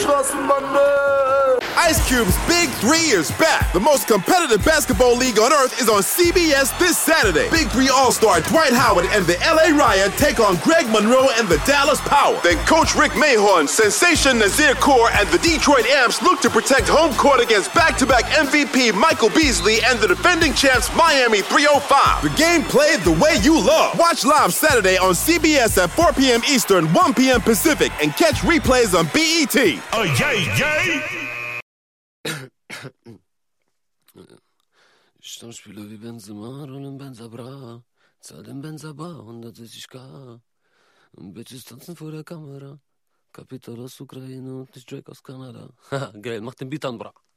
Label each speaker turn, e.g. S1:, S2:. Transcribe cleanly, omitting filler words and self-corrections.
S1: Ice Cube's Big 3 is back. The most competitive basketball league on earth is on CBS this Saturday. Big 3 All-Star Dwight Howard and the LA Riot take on Greg Monroe and the Dallas Power. Then Coach Rick Mahorn, Sensation Nazir Kaur, and the Detroit Amps look to protect home court against back-to-back MVP Michael Beasley and the defending champs Miami 305. The game played the way you love. Watch live Saturday on CBS at 4 p.m. Eastern, 1 p.m. Pacific, and catch replays on BET.
S2: Oh, yay!
S3: Stammspieler wie Benzema, rollen Benza bra. Zahl den Benza bar, 160k. Bitches tanzen vor der Kamera. Kapital aus Ukraine und nicht Drake aus Kanada. Haha, geil, mach den Beat an, bra.